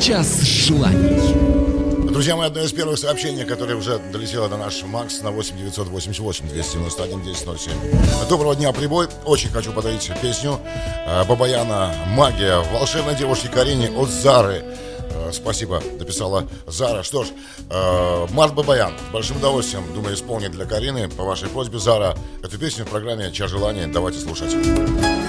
Час желаний. Друзья мои, одно из первых сообщений, которое уже долетело до нашего Макс на 8 988 291 1007. Доброго дня, прибой. Очень хочу подарить песню Бабаяна «Магия» волшебной девушке Карине от Зары. Спасибо, написала Зара. Что ж, Март Бабаян с большим удовольствием, думаю, исполнит для Карины по вашей просьбе, Зара, эту песню в программе «Час желаний». Давайте слушать.